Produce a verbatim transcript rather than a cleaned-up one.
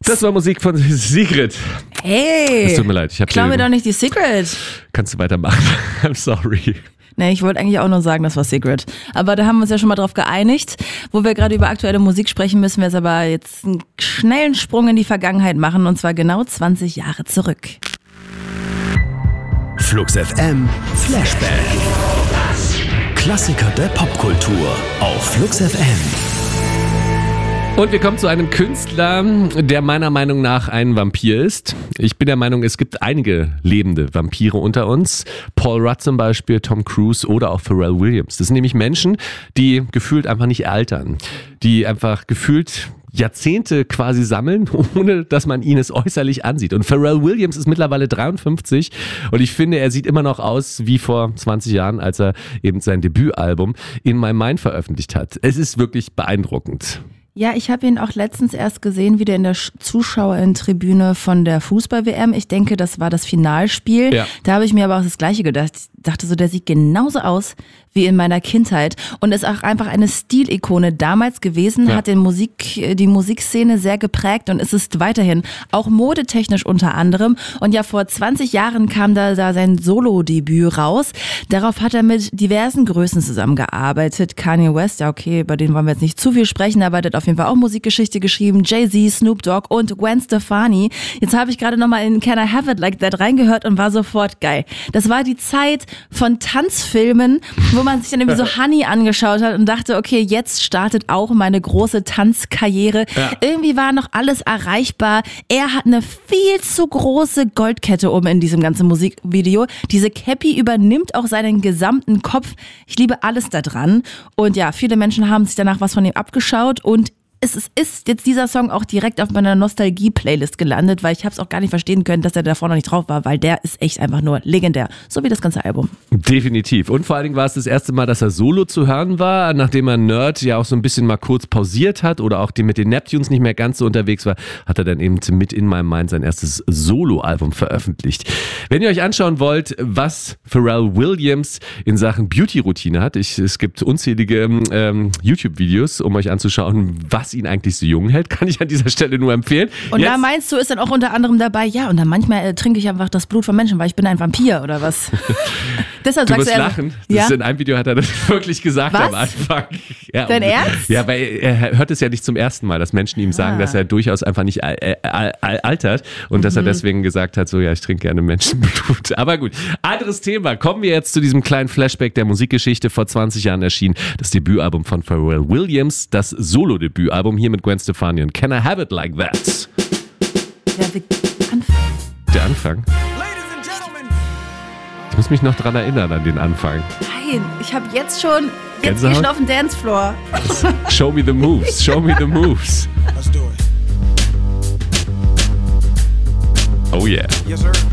Das war Musik von Sigrid. Hey, es tut mir leid. Ich hab klau mir doch nicht die Secret. Kannst du weitermachen? I'm sorry. Nee, ich wollte eigentlich auch nur sagen, das war Secret. Aber da haben wir uns ja schon mal drauf geeinigt. Wo wir gerade über aktuelle Musik sprechen, müssen wir jetzt aber jetzt einen schnellen Sprung in die Vergangenheit machen. Und zwar genau zwanzig Jahre zurück. Flux F M Flashback. Klassiker der Popkultur auf Flux F M. Und wir kommen zu einem Künstler, der meiner Meinung nach ein Vampir ist. Ich bin der Meinung, es gibt einige lebende Vampire unter uns. Paul Rudd zum Beispiel, Tom Cruise oder auch Pharrell Williams. Das sind nämlich Menschen, die gefühlt einfach nicht altern. Die einfach gefühlt Jahrzehnte quasi sammeln, ohne dass man ihn es äußerlich ansieht. Und Pharrell Williams ist mittlerweile dreiundfünfzig und ich finde, er sieht immer noch aus wie vor zwanzig Jahren, als er eben sein Debütalbum In My Mind veröffentlicht hat. Es ist wirklich beeindruckend. Ja, ich habe ihn auch letztens erst gesehen, wieder in der Zuschauerinnentribüne von der Fußball-W M. Ich denke, das war das Finalspiel. Ja. Da habe ich mir aber auch das Gleiche gedacht. Ich dachte so, der sieht genauso aus wie in meiner Kindheit und ist auch einfach eine Stilikone damals gewesen, ja. Hat den Musik, die Musikszene sehr geprägt und ist es weiterhin, auch modetechnisch unter anderem. Und ja, vor zwanzig Jahren kam da, da sein Solo-Debüt raus. Darauf hat er mit diversen Größen zusammengearbeitet. Kanye West, ja okay, über den wollen wir jetzt nicht zu viel sprechen, aber der hat auf jeden Fall auch Musikgeschichte geschrieben. Jay-Z, Snoop Dogg und Gwen Stefani. Jetzt habe ich gerade nochmal in Can I Have It Like That reingehört und war sofort geil. Das war die Zeit von Tanzfilmen, wo man sich dann irgendwie so Honey angeschaut hat und dachte, okay, jetzt startet auch meine große Tanzkarriere. Ja. Irgendwie war noch alles erreichbar. Er hat eine viel zu große Goldkette oben in diesem ganzen Musikvideo. Diese Cappy übernimmt auch seinen gesamten Kopf. Ich liebe alles da dran. Und ja, viele Menschen haben sich danach was von ihm abgeschaut und es ist jetzt dieser Song auch direkt auf meiner Nostalgie-Playlist gelandet, weil ich habe es auch gar nicht verstehen können, dass er davor noch nicht drauf war, weil der ist echt einfach nur legendär, so wie das ganze Album. Definitiv. Und vor allen Dingen war es das erste Mal, dass er solo zu hören war, nachdem er Nerd ja auch so ein bisschen mal kurz pausiert hat oder auch die mit den Neptunes nicht mehr ganz so unterwegs war, hat er dann eben mit In My Mind sein erstes Solo-Album veröffentlicht. Wenn ihr euch anschauen wollt, was Pharrell Williams in Sachen Beauty-Routine hat, ich, es gibt unzählige ähm, YouTube-Videos, um euch anzuschauen, was ihn eigentlich so jung hält, kann ich an dieser Stelle nur empfehlen. Und Jetzt, da meinst du, ist dann auch unter anderem dabei, ja, und dann manchmal äh, trinke ich einfach das Blut von Menschen, weil ich bin ein Vampir oder was? Deshalb du sagst musst du lachen. Das ja? ist in einem Video hat er das wirklich gesagt was? am Anfang. Ja, Dein Ernst? Ja, weil er hört es ja nicht zum ersten Mal, dass Menschen ihm sagen, ah. dass er durchaus einfach nicht al- al- al- altert und mhm. dass er deswegen gesagt hat, so ja, ich trinke gerne Menschenblut. Aber gut, anderes Thema. Kommen wir jetzt zu diesem kleinen Flashback der Musikgeschichte. Vor zwanzig Jahren erschien das Debütalbum von Pharrell Williams, das Solo-Debütalbum hier mit Gwen Stefani und Can I Have It Like That? Ja, der Anfang. Der Anfang? Ich muss mich noch dran erinnern an den Anfang. Nein, ich habe jetzt schon, jetzt Gänsehaut? gehe ich schon auf den Dancefloor. Show me the moves, show me the moves. Let's do it. Oh yeah. Yes, sir.